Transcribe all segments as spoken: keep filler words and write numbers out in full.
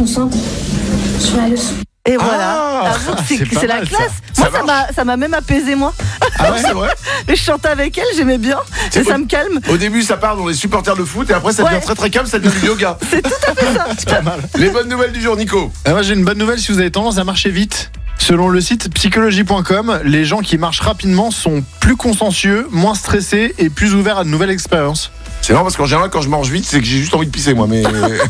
concentre sur la leçon. Et voilà, Ah, avoue que c'est, c'est pas c'est la mal, ça. classe. Ça Moi, ça m'a, ça m'a même apaisé, moi. Ah ouais, c'est vrai. Je chantais avec elle, j'aimais bien. C'est Et ça beau. me calme. Au début, ça part dans les supporters de foot et après, ça devient Ouais. très très calme, ça devient du yoga. C'est tout à fait ça. C'est pas mal. Les bonnes nouvelles du jour, Nico. Et moi j'ai une bonne nouvelle si vous avez tendance à marcher vite. Selon le site psychologie point com, les gens qui marchent rapidement sont plus consciencieux, moins stressés et plus ouverts à de nouvelles expériences. C'est marrant parce qu'en général, quand je mange vite, c'est que j'ai juste envie de pisser, moi. Mais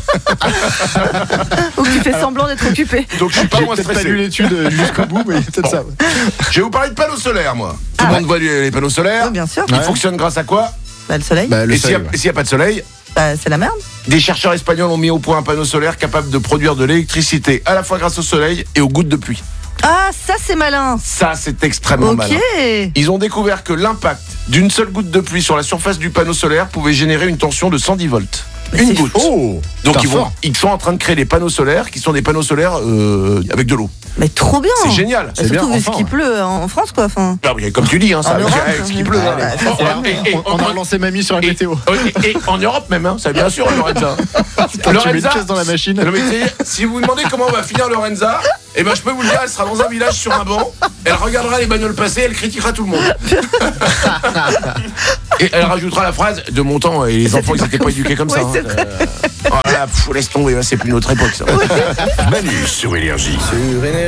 Ou que tu fais semblant d'être occupé. donc je suis pas J'ai moins peut-être pas lu stressé. l'étude jusqu'au bout, mais il y a peut-être ça. Je vais vous parler de panneaux solaires, moi. Tout le Ah monde voit les les panneaux solaires. Oui, bien sûr. Ils Ouais. fonctionnent grâce à quoi? Bah, le soleil, Bah, le Et s'il soleil, n'y a, ouais. s'il y a pas de soleil, bah, c'est la merde. des chercheurs espagnols ont mis au point un panneau solaire capable de produire de l'électricité à la fois grâce au soleil et aux gouttes de pluie. Ah, ça, c'est malin. Ça, c'est extrêmement Ok. malin. Ils ont découvert que l'impact d'une seule goutte de pluie sur la surface du panneau solaire pouvait générer une tension de cent dix volts. Mais Une c'est goutte. Oh, Donc putain, ils, vont, fort. ils sont en train de créer des panneaux solaires qui sont des panneaux solaires euh, avec de l'eau. Mais trop bien. C'est génial. Bah, C'est surtout bien, vu ce enfin, qui ouais. pleut en France, quoi. Enfin, Ah oui, comme tu dis, hein, ça En avec, Europe, avec ce qui pleut. ouais, hein. ouais, ça, c'est Et- la merde. et- et- on, on a relancé mamie sur la et- météo. et- et en Europe même, hein, ça bien sûr, Lorenza. Quand tu mets une pièce dans la machine. Non, mais c'est- si vous vous demandez comment va finir Lorenza, eh ben je peux vous le dire, elle sera dans un village sur un banc, elle regardera les bagnoles passer, elle critiquera tout le monde. Et elle rajoutera la phrase de mon temps, et les enfants ils n'étaient pas éduqués comme ça. Oui, hein. c'est vrai. Euh, oh là, pff, laisse tomber, là, c'est plus notre époque ça. Manu sur Énergie.